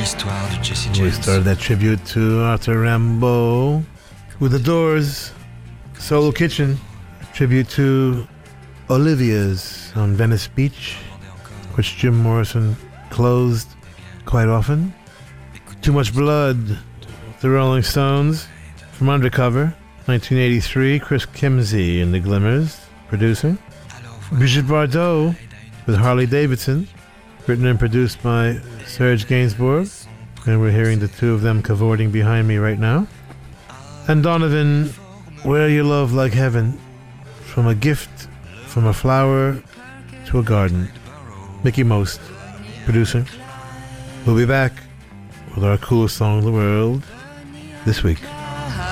We started that tribute to Arthur Rimbaud with The Doors, Solo Kitchen, tribute to Olivia's on Venice Beach, which Jim Morrison closed quite often. Too Much Blood, The Rolling Stones, from Undercover, 1983, Chris Kimsey and the Glimmers, producing. Brigitte Bardot with Harley Davidson, written and produced by Serge Gainsbourg, and we're hearing the two of them cavorting behind me right now. And Donovan, Wear Your Love Like Heaven, from a gift, from a flower to a garden. Mickey Most, producing. We'll be back with our coolest song in the world this week.